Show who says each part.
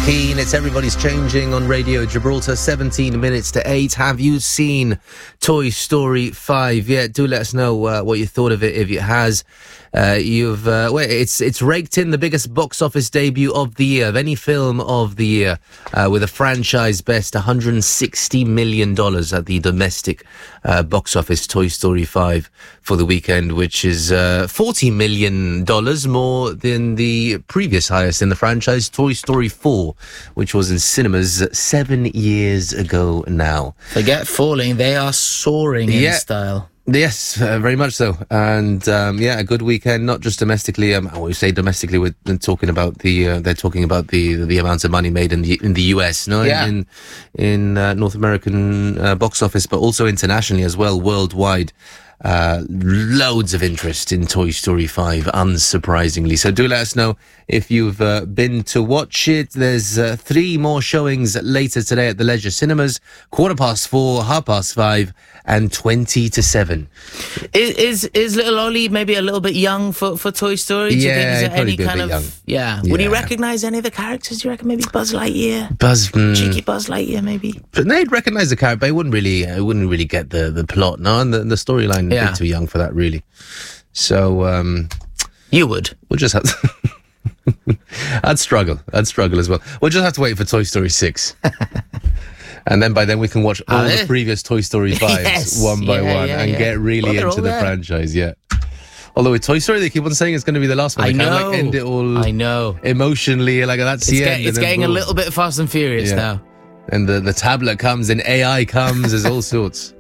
Speaker 1: Keane. It's Everybody's Changing on Radio Gibraltar, 17 minutes to 8. Have you seen Toy Story 5 yet? Do let us know what you thought of it, if it has. It's raked in the biggest box office debut of the year, of any film of the year, with a franchise best $160 million at the domestic box office. Toy Story 5 for the weekend, which is $40 million more than the previous highest in the franchise, Toy Story 4, which was in cinemas 7 years ago now.
Speaker 2: Forget falling, they are soaring in style.
Speaker 1: Yes, very much so. And, a good weekend, not just domestically. When we say domestically, we're talking about they're talking about the amount of money made in the US, no?
Speaker 2: Yeah.
Speaker 1: In North American box office, but also internationally as well, worldwide. Loads of interest in Toy Story 5, unsurprisingly. So do let us know if you've been to watch it. There's 3 more showings later today at the Leisure Cinemas, 4:15, 5:30, and 20 to 7.
Speaker 2: Is little Ollie maybe a little bit young for Toy Story? Do you think is there any kind of young. Yeah. Would he recognise any of the characters? Do you reckon maybe Buzz Lightyear? Cheeky Buzz Lightyear, maybe.
Speaker 1: But they'd recognise the character, but he wouldn't really get the plot, no, and the storyline. A bit too young for that, really. So
Speaker 2: you would.
Speaker 1: We'll just have to I'd struggle as well. We'll just have to wait for Toy Story 6. And then by then we can watch all the previous Toy Story 5s one by one and get really into the franchise, Although with Toy Story, they keep on saying it's going to be the last one. They kind of end it all emotionally, like that's the end.
Speaker 2: It's getting a little bit Fast and Furious now.
Speaker 1: And the tablet comes and AI comes, there's all sorts.